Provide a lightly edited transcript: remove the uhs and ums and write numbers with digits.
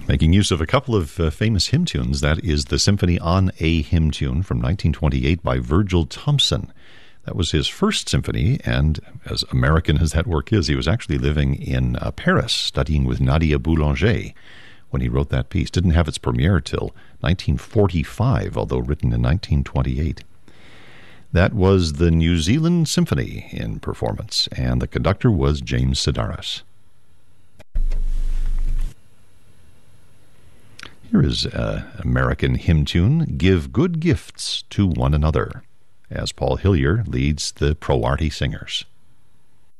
Making use of a couple of famous hymn tunes, that is the Symphony on a Hymn Tune from 1928 by Virgil Thompson. That was his first symphony, and as American as that work is, he was actually living in Paris, studying with Nadia Boulanger when he wrote that piece. Didn't have its premiere till 1945, although written in 1928. That was the New Zealand Symphony in performance, and the conductor was James Sedaris. Here is an American hymn tune, Give Good Gifts to One Another, as Paul Hillier leads the Pro Arty Singers.